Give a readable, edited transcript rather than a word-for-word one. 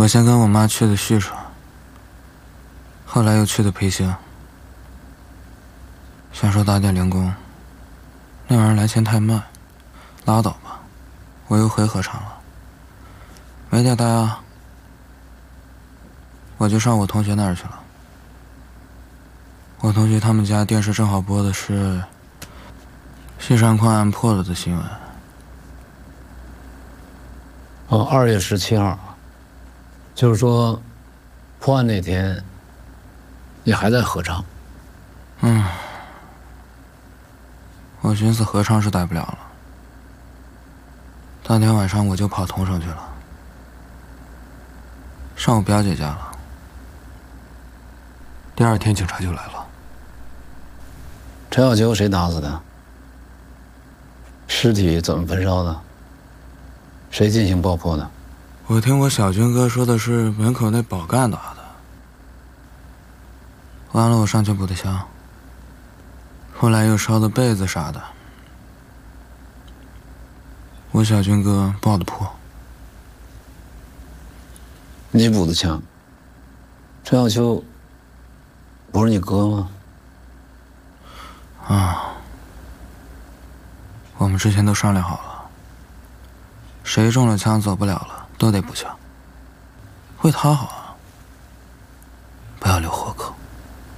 我先跟我妈去的旭川，后来又去的培兴。想说打点零工，那玩意儿来钱太慢，拉倒吧。我又回合场了，没得待啊，我就上我同学那儿去了。我同学他们家电视正好播的是西山矿案破了的新闻。 哦，2月17号，就是说，破案那天，你还在合唱。 我寻思合唱是待不了了，当天晚上我就跑同省去了，上我表姐家了。第2天警察就来了。 陈小秋谁打死的？尸体怎么焚烧的？谁进行爆破的？ 我听我小军哥说的是门口那保干打的。完了，我上去补的枪，后来又烧的被子啥的。我小军哥爆的破。 你补的枪。陈小秋不是你哥吗？ 我们之前都商量好了，谁中了枪走不了了都得补枪，为他好啊。